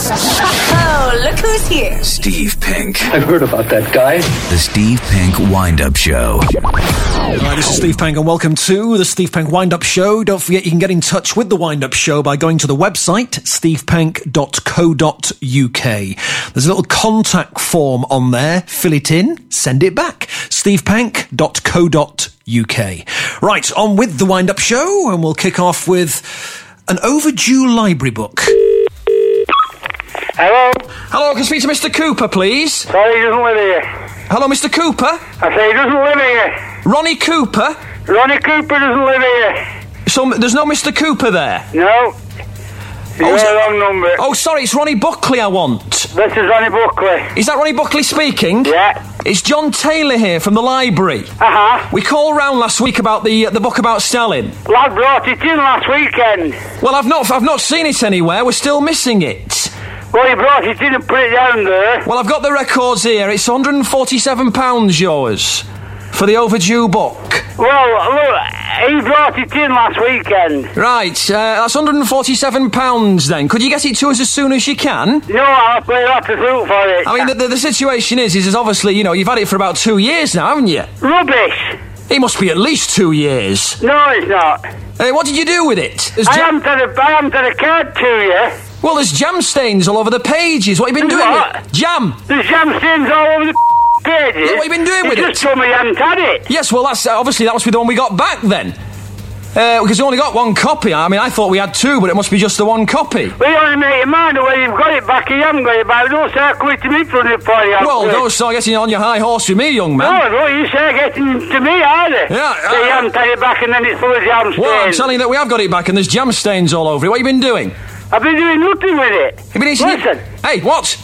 Oh, look who's here. Steve Pink. I've heard about that guy. The Steve Pink Wind-Up Show. Hi, this is Steve Pink and welcome to the Steve Pink Wind-Up Show. Don't forget you can get in touch with the Wind-Up Show by going to the website stevepink.co.uk. There's a little contact form on there. Fill it in, send it back. stevepink.co.uk. Right, on with the Wind-Up Show, and we'll kick off with an overdue library book. Hello? Hello, can I speak to Mr. Cooper, please? Sorry, he doesn't live here. Hello, Mr. Cooper? I say he doesn't live here. Ronnie Cooper? Ronnie Cooper doesn't live here. So, there's no Mr. Cooper there? No. You got the wrong number. Oh, sorry, it's Ronnie Buckley I want. This is Ronnie Buckley. Is that Ronnie Buckley speaking? Yeah. It's John Taylor here from the library. Uh-huh. We called round last week about the book about Stalin. Lad brought it in last weekend. Well, I've not seen it anywhere. We're still missing it. Well, he brought it in and put it down there. Well, I've got the records here. It's £147 yours for the overdue book. Well, look, he brought it in last weekend. Right, that's £147 then. Could you get it to us as soon as you can? No, I'll pay a lot of fruit for it. I mean, the situation is obviously, you know, you've had it for about 2 years now, haven't you? Rubbish. It must be at least 2 years. No, it's not. What did you do with it? I haven't had a card to you. Well, there's jam stains all over the pages. What have you been doing with it? Jam. There's jam stains all over the pages. Yeah, what have you been doing with it? You just told me you hadn't had it. Yes, well, that's obviously that must be the one we got back then. Because we only got one copy. I mean, I thought we had two, but it must be just the one copy. Well, you only make your mind whether you've got it back or you haven't got it back. Don't start coming to me for it for you. Well, don't start getting on your high horse with me, young man. No, don't you start getting to me either. Yeah. So you haven't had it back and then it's full of jam stains. Well, I'm telling you that we have got it back and there's jam stains all over it. What have you been doing? I've been doing nothing with it. You've been eating Listen. Hey, what?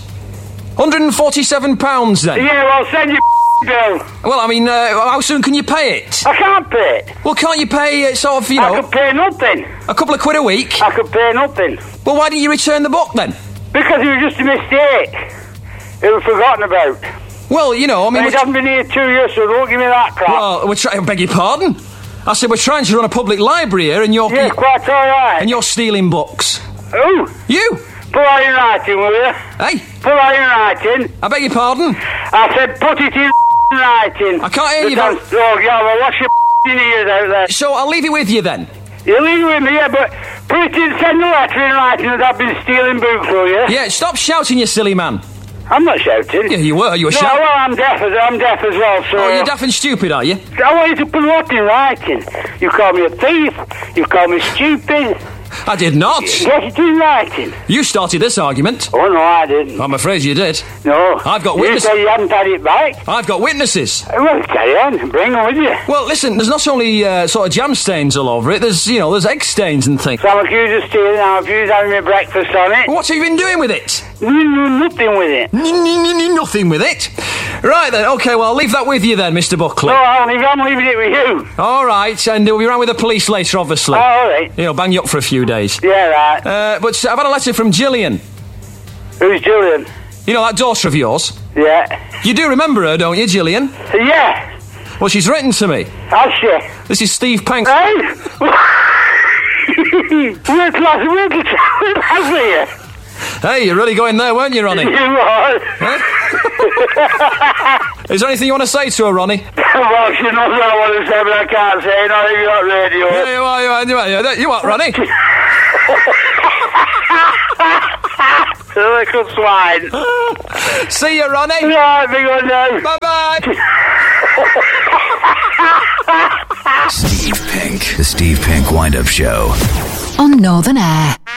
£147 then? Yeah, well, send your bill. Well, I mean, how soon can you pay it? I can't pay it. Well, can't you pay sort of, you know... I could pay nothing. A couple of quid a week? I could pay nothing. Well, why didn't you return the book then? Because it was just a mistake. It was forgotten about. Well, you know, I mean... It hasn't been here 2 years, so don't give me that crap. Well, I beg your pardon? I said we're trying to run a public library here and you're... Yeah, quite all right. And you're stealing books. Who? You! Put that in writing, will you? Hey? Put that in writing. I beg your pardon? I said put it in writing. I can't hear you. Oh, yeah, well, wash your ears out there. So I'll leave it with you then. You leave it with me, yeah, but put it in, send a letter in writing that I've been stealing books for you. Yeah, stop shouting, you silly man. I'm not shouting. Yeah, you were No, shouting. well, I'm deaf as well, so... Oh, you're deaf and stupid, are you? I want you to put what in writing. You call me a thief, you call me stupid. I did not. Get it in writing. You started this argument. Oh, no, I didn't. I'm afraid you did. No. I've got witnesses. You said you hadn't had it back. I've got witnesses. Well, carry on. Bring them with you. Well, listen, there's not only sort of jam stains all over it, there's egg stains and things. So I'm accused of stealing, I'm accused of having my breakfast on it. What have you been doing with it? Nothing with it. Nothing with it. Right then, okay, well, I'll leave that with you then, Mr. Buckley. No, I'm leaving it with you. All right, and we'll be round with the police later, obviously. Oh, all right. You know, bang you up for a few days. Yeah, right. But I've had a letter from Gillian. Who's Gillian? You know, that daughter of yours. Yeah. You do remember her, don't you, Gillian? Yeah. Well, she's written to me. Has she? This is Steve Pink. Hey? Where's here? Hey, you're really going there, weren't you, Ronnie? You are. Huh? Is there anything you want to say to her, Ronnie? Well, she knows what I want to say, but I can't say. No, you got radio. Yeah, you are, Ronnie. Little swine. See you, Ronnie. Right, big one now. Bye-bye. Steve Pink. The Steve Pink Wind-Up Show. On Northern Air.